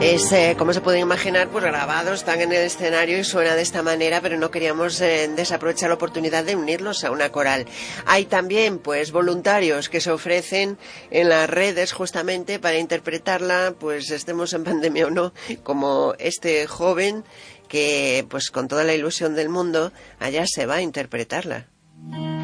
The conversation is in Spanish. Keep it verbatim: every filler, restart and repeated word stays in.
Es, eh, como se pueden imaginar, pues grabados, están en el escenario y suena de esta manera, pero no queríamos eh, desaprovechar la oportunidad de unirlos a una coral. Hay también, pues, voluntarios que se ofrecen en las redes justamente para interpretarla, pues estemos en pandemia o no, como este joven que, pues con toda la ilusión del mundo, allá se va a interpretarla.